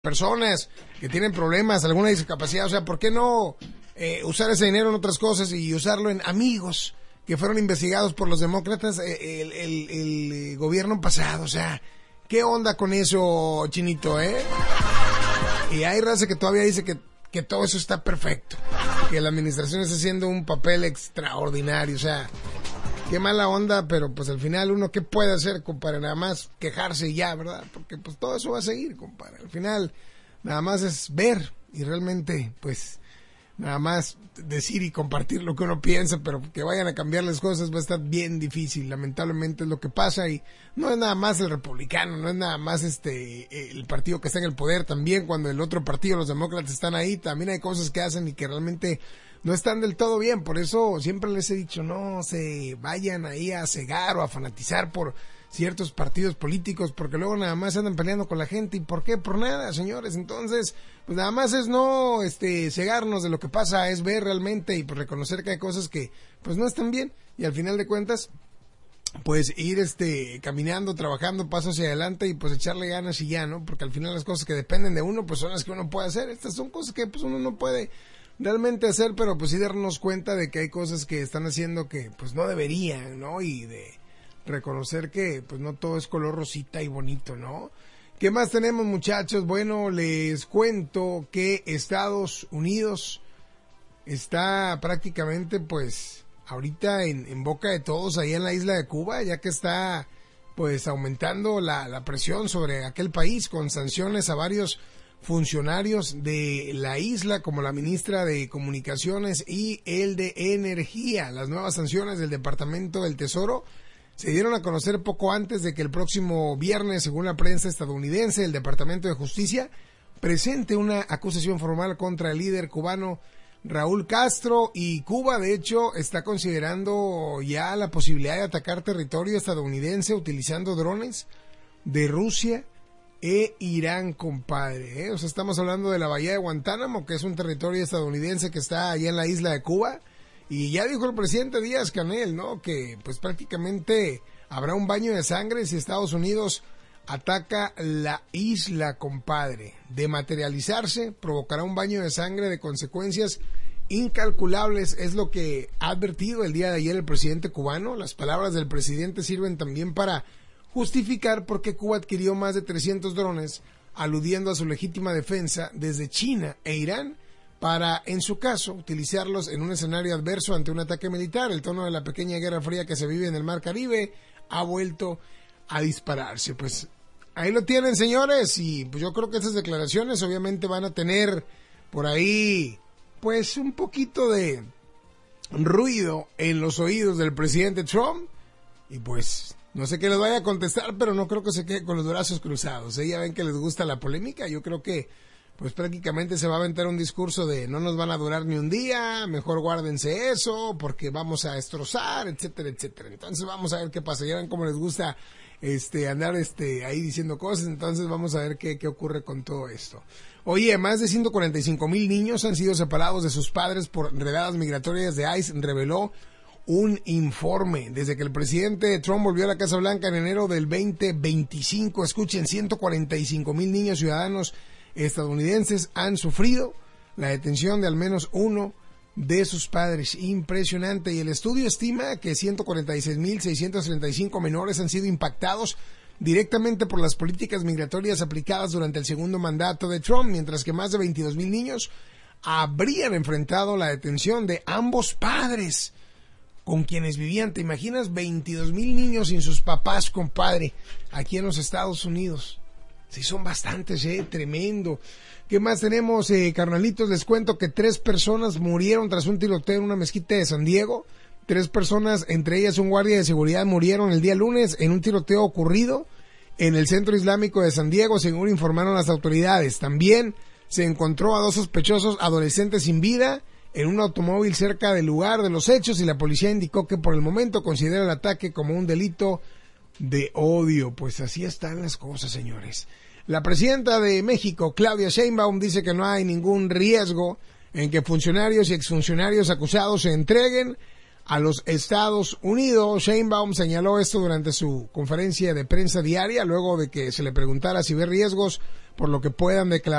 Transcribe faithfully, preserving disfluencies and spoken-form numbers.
personas que tienen problemas, alguna discapacidad, o sea, ¿por qué no eh, usar ese dinero en otras cosas y usarlo en amigos que fueron investigados por los demócratas eh, el, el, el gobierno pasado? O sea, ¿qué onda con eso, Chinito, eh? Y hay raza que todavía dice que, que todo eso está perfecto, que la administración está haciendo un papel extraordinario, o sea, qué mala onda, pero pues al final uno, ¿qué puede hacer, compadre? Nada más quejarse y ya, ¿verdad? Porque pues todo eso va a seguir, compadre. Al final, nada más es ver y realmente, pues, nada más decir y compartir lo que uno piensa, pero que vayan a cambiar las cosas va a estar bien difícil. Lamentablemente es lo que pasa y no es nada más el republicano, no es nada más este el partido que está en el poder. También cuando el otro partido, los demócratas, están ahí, también hay cosas que hacen y que realmente no están del todo bien. Por eso siempre les he dicho, no se vayan ahí a cegar o a fanatizar por ciertos partidos políticos, porque luego nada más andan peleando con la gente. ¿Y por qué? Por nada, señores. Entonces, pues nada más es no este cegarnos de lo que pasa, es ver realmente y pues reconocer que hay cosas que pues no están bien, y al final de cuentas pues ir este caminando, trabajando, paso hacia adelante y pues echarle ganas y ya, ¿no? Porque al final las cosas que dependen de uno pues son las que uno puede hacer. Estas son cosas que pues uno no puede realmente hacer, pero pues sí darnos cuenta de que hay cosas que están haciendo que pues no deberían, ¿no? Y de reconocer que pues no todo es color rosita y bonito, ¿no? ¿Qué más tenemos, muchachos? Bueno, les cuento que Estados Unidos está prácticamente pues ahorita en, en boca de todos ahí en la isla de Cuba, ya que está pues aumentando la, la presión sobre aquel país con sanciones a varios funcionarios de la isla, como la ministra de Comunicaciones y el de Energía. Las nuevas sanciones del Departamento del Tesoro se dieron a conocer poco antes de que el próximo viernes, según la prensa estadounidense, el Departamento de Justicia presente una acusación formal contra el líder cubano Raúl Castro. Y Cuba, de hecho, está considerando ya la posibilidad de atacar territorio estadounidense utilizando drones de Rusia e Irán, compadre, ¿eh? O sea, estamos hablando de la bahía de Guantánamo, que es un territorio estadounidense que está allá en la isla de Cuba, y ya dijo el presidente Díaz-Canel, ¿no?, que pues prácticamente habrá un baño de sangre si Estados Unidos ataca la isla, compadre. De materializarse, provocará un baño de sangre de consecuencias incalculables, es lo que ha advertido el día de ayer el presidente cubano. Las palabras del presidente sirven también para justificar por qué Cuba adquirió más de trescientos drones, aludiendo a su legítima defensa desde China e Irán para, en su caso, utilizarlos en un escenario adverso ante un ataque militar. El tono de la pequeña guerra fría que se vive en el Mar Caribe ha vuelto a dispararse. Pues ahí lo tienen, señores, y pues yo creo que estas declaraciones obviamente van a tener por ahí pues un poquito de ruido en los oídos del presidente Trump, y pues no sé qué les vaya a contestar, pero no creo que se quede con los brazos cruzados, ¿eh? Ya ven que les gusta la polémica. Yo creo que pues prácticamente se va a aventar un discurso de no nos van a durar ni un día, mejor guárdense eso, porque vamos a destrozar, etcétera, etcétera. Entonces vamos a ver qué pasa. Ya ven cómo les gusta este andar este ahí diciendo cosas, entonces vamos a ver qué, qué ocurre con todo esto. Oye, más de ciento cuarenta y cinco mil niños han sido separados de sus padres por redadas migratorias de ICE, reveló un informe. Desde que el presidente Trump volvió a la Casa Blanca en enero del veinte veinticinco, escuchen, ciento cuarenta y cinco mil niños ciudadanos estadounidenses han sufrido la detención de al menos uno de sus padres. Impresionante. Y el estudio estima que ciento cuarenta y seis mil seiscientos treinta y cinco menores han sido impactados directamente por las políticas migratorias aplicadas durante el segundo mandato de Trump, mientras que más de veintidós mil niños habrían enfrentado la detención de ambos padres con quienes vivían. ¿Te imaginas veintidós mil niños sin sus papás, compadre, aquí en los Estados Unidos? Sí, son bastantes, eh, tremendo. ¿Qué más tenemos, eh, carnalitos? Les cuento que tres personas murieron tras un tiroteo en una mezquita de San Diego. Tres personas, entre ellas un guardia de seguridad, murieron el día lunes en un tiroteo ocurrido en el centro islámico de San Diego, según informaron las autoridades. También se encontró a dos sospechosos adolescentes sin vida en un automóvil cerca del lugar de los hechos, y la policía indicó que por el momento considera el ataque como un delito de odio. Pues así están las cosas, señores. La presidenta de México, Claudia Sheinbaum, dice que no hay ningún riesgo en que funcionarios y exfuncionarios acusados se entreguen a los Estados Unidos. Sheinbaum señaló esto durante su conferencia de prensa diaria, luego de que se le preguntara si ve riesgos por lo que puedan declarar